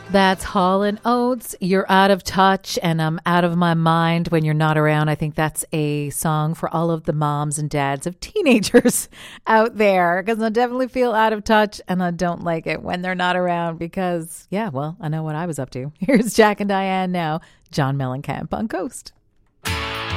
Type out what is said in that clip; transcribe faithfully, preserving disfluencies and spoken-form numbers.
That's Hall and Oates. You're out of touch and I'm out of my mind when you're not around. I think that's a song for all of the moms and dads of teenagers out there, because I definitely feel out of touch and I don't like it when they're not around because, yeah, well, I know what I was up to. Here's Jack and Diane now. John Mellencamp on Coast.